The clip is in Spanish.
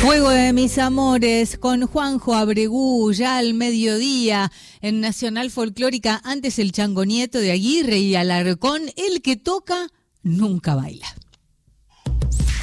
Fuego de mis amores con Juanjo Abregú, ya al mediodía en Nacional Folclórica. Antes el Chango Nieto de Aguirre y Alarcón, el que toca nunca baila.